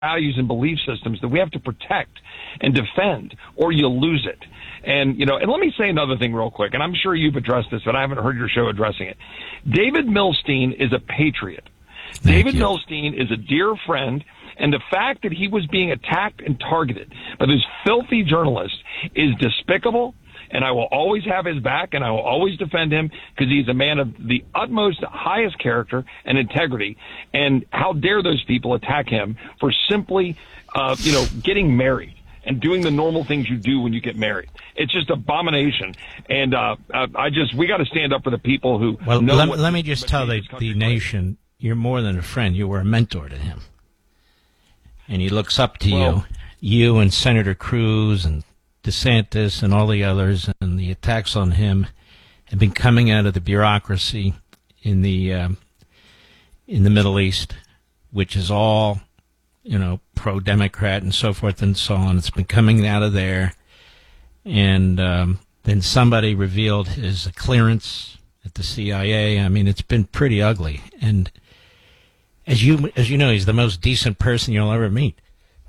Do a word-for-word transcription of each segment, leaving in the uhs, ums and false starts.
values and belief systems that we have to protect and defend, or you'll lose it. And, you know, and let me say another thing real quick, and I'm sure you've addressed this, but I haven't heard your show addressing it. David Milstein is a patriot. Thank David you. Milstein is a dear friend, and the fact that he was being attacked and targeted by this filthy journalist is despicable, and I will always have his back, and I will always defend him because he's a man of the utmost highest character and integrity. And how dare those people attack him for simply, uh, you know, getting married and doing the normal things you do when you get married. It's just abomination. And uh, I just, we got to stand up for the people who well, know let, what let me just tell the, the nation, you're more than a friend. You were a mentor to him. And he looks up to well, you, you and Senator Cruz and DeSantis and all the others, and the attacks on him have been coming out of the bureaucracy in the um, in the Middle East, which is all, you know, pro-Democrat and so forth and so on. It's been coming out of there. And um, then somebody revealed his clearance at the C I A. I mean, it's been pretty ugly. And as you as you know, he's the most decent person you'll ever meet.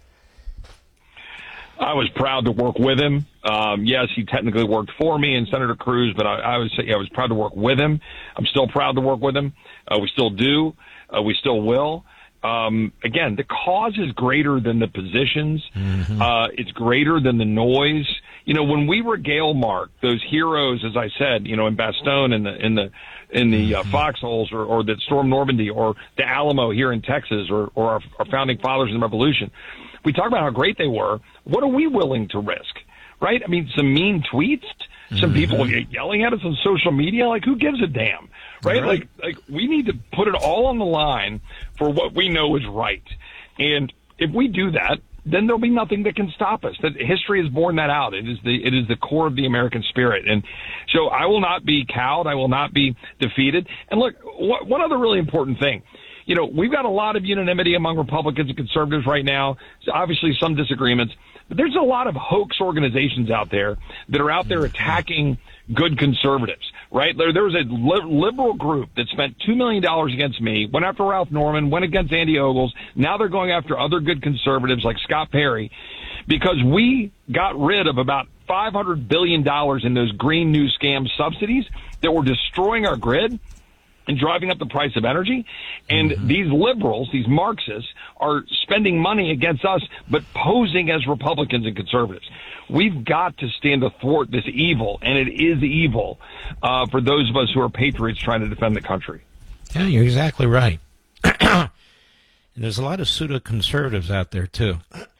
I was proud to work with him. Um, yes, he technically worked for me and Senator Cruz, but I, I was I was proud to work with him. I'm still proud to work with him. Uh, we still do. Uh, we still will. Um, again, the cause is greater than the positions. Mm-hmm. Uh, it's greater than the noise. You know, when we regale Mark, those heroes, as I said, you know, in Bastogne, in the in the in the uh, foxholes, or, or that stormed Normandy, or the Alamo here in Texas, or, or our, our founding fathers in the Revolution, we talk about how great they were. What are we willing to risk, right? I mean, some mean tweets, some mm-hmm. people yelling at us on social media. Like, who gives a damn, right? right? Like, like we need to put it all on the line for what we know is right. And if we do that, then there'll be nothing that can stop us. That history has borne that out. It is the it is the core of the American spirit. And so I will not be cowed. I will not be defeated. And look, wh- one other really important thing. You know, we've got a lot of unanimity among Republicans and conservatives right now. So obviously some disagreements. But there's a lot of hoax organizations out there that are out there attacking good conservatives, right? There, there was a li- liberal group that spent two million dollars against me, went after Ralph Norman, went against Andy Ogles. Now they're going after other good conservatives like Scott Perry because we got rid of about five hundred billion dollars in those green new scam subsidies that were destroying our grid and driving up the price of energy. And mm-hmm. these liberals, these Marxists, are spending money against us, but posing as Republicans and conservatives. We've got to stand athwart this evil, and it is evil uh, for those of us who are patriots trying to defend the country. Yeah, you're exactly right. And there's a lot of pseudo-conservatives out there, too.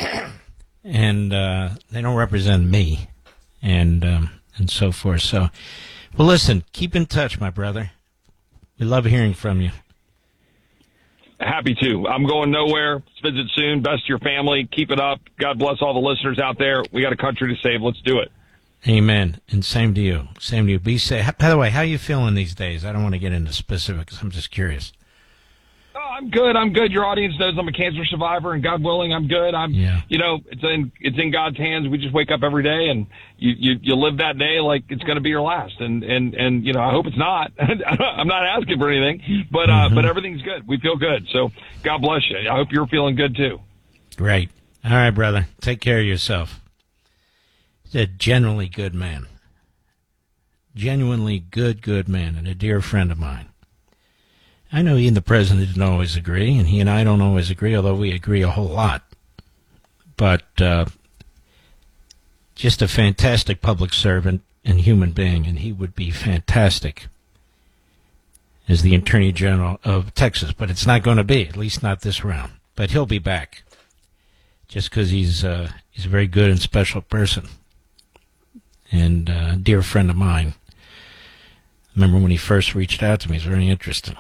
And uh, they don't represent me and um, and so forth. So, well, listen, keep in touch, my brother. We love hearing from you. Happy to. I'm going nowhere. Let's visit soon. Best to your family. Keep it up. God bless all the listeners out there. We got a country to save. Let's do it. Amen. And same to you. Same to you. Be safe. By the way, how are you feeling these days? I don't want to get into specifics. I'm just curious. Oh, I'm good. I'm good. Your audience knows I'm a cancer survivor, and God willing, I'm good. I'm, yeah. you know, it's in it's in God's hands. We just wake up every day, and you you, you live that day like it's going to be your last. And, and and you know, I hope it's not. I'm not asking for anything, but uh, mm-hmm. but everything's good. We feel good. So God bless you. I hope you're feeling good too. Great. All right, brother. Take care of yourself. He's a genuinely good man. Genuinely good, good man, and a dear friend of mine. I know he and the president didn't always agree, and he and I don't always agree, although we agree a whole lot. But uh, just a fantastic public servant and human being, and he would be fantastic as the Attorney General of Texas. But it's not going to be, at least not this round. But he'll be back, just because he's, uh, he's a very good and special person and uh, a dear friend of mine. I remember when he first reached out to me. It was very interesting.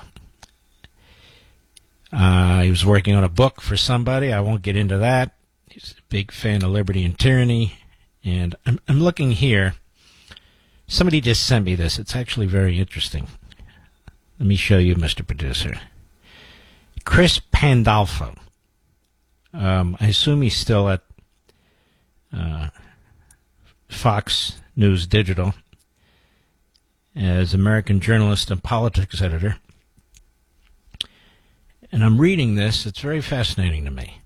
Uh, he was working on a book for somebody. I won't get into that. He's a big fan of liberty and tyranny. And I'm, I'm looking here. Somebody just sent me this. It's actually very interesting. Let me show you, Mister Producer. Chris Pandolfo. Um, I assume he's still at uh, Fox News Digital as American journalist and politics editor. And I'm reading this. It's very fascinating to me.